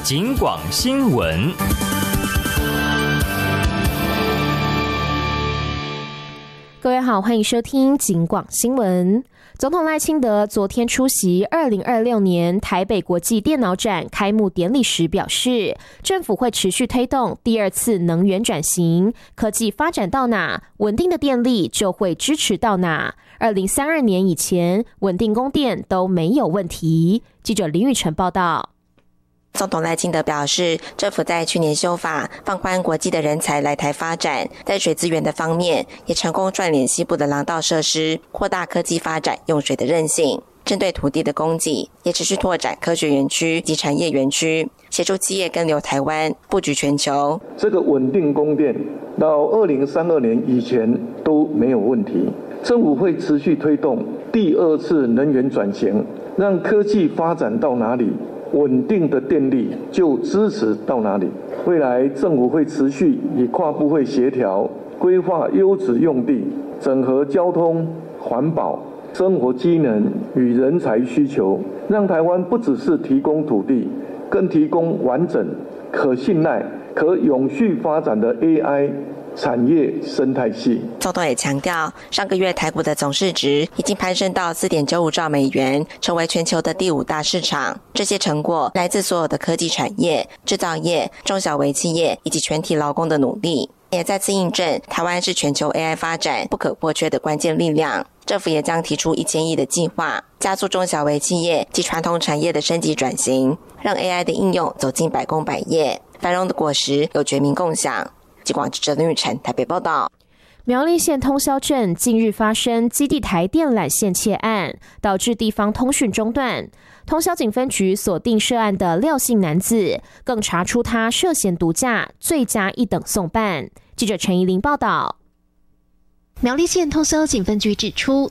警广新闻。 各位好，欢迎收听警广新闻。总统赖清德昨天出席2026年台北国际电脑展开幕典礼时表示，政府会持续推动第二次能源转型，科技发展到哪，稳定的电力就会支持到哪。2032年以前，稳定供电都没有问题。记者林宇晨报道。 总统赖清德表示，政府在去年修法，放宽国际的人才来台发展，在水资源的方面也成功串联西部的廊道设施，扩大科技发展用水的韧性。针对土地的供给，也持续拓展科学园区及产业园区，协助企业跟留台湾，布局全球。 这个稳定供电到2032年以前都没有问题。政府会持续推动第二次能源转型，让科技发展到哪里，稳定的电力就支持到哪里。未来政府会持续以跨部会协调，规划优质用地，整合交通、环保、生活机能与人才需求，让台湾不只是提供土地，更提供完整、可信赖、可永续发展的 AI产业生态系。 总统也强调，上个月台股的总市值已经攀升到4.95兆美元，成为全球的第5大市场。这些成果来自所有的科技产业、制造业、中小微企业以及全体劳工的努力，也再次印证台湾是全球 AI 发展不可或缺的关键力量。政府也将提出1000亿的计划，加速中小微企业及传统产业的升级转型，让 AI 的应用走进百工百业，繁荣的果实由全民共享。警广记者林宇晨台北报道。 苗栗县通霄镇近日发生基地台电缆线窃案，导致地方通讯中断。通霄警分局锁定涉案的廖姓男子，更查出他涉嫌毒驾，罪加一等送办。记者陈怡玲报道。 苗栗县通霄警分局指出，